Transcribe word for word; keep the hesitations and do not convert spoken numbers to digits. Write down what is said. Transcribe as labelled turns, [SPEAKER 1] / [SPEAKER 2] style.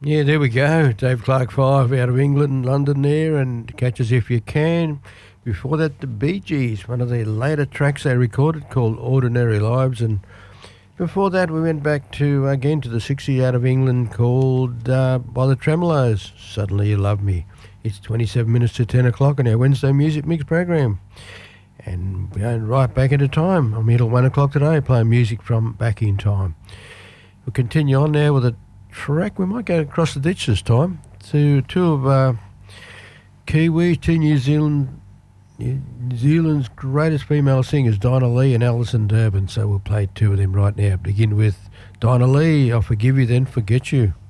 [SPEAKER 1] Yeah, there we go. Dave Clark Five out of England, London there, and Catch Us If You Can. Before that, the Bee Gees, one of their later tracks they recorded called Ordinary Lives. And before that, we went back to, again, to the sixties out of England called uh, By the Tremolos, Suddenly You Love Me. It's twenty-seven minutes to ten o'clock on our Wednesday Music Mix program. And we're going right back into time. I'm here till one o'clock today playing music from back in time. We'll continue on now with a track. We might go across the ditch this time to two of uh, Kiwi, two New Zealand, New Zealand's greatest female singers, Dinah Lee and Alison Durbin. So we'll play two of them right now. Begin with Dinah Lee, I'll Forgive You Then Forget You.